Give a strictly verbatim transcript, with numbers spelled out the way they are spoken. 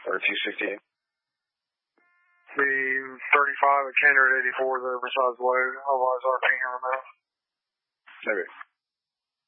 or two sixty-eight. The thirty-five at Kendrick eighty-four there besides load. Otherwise, R P here on that. Okay.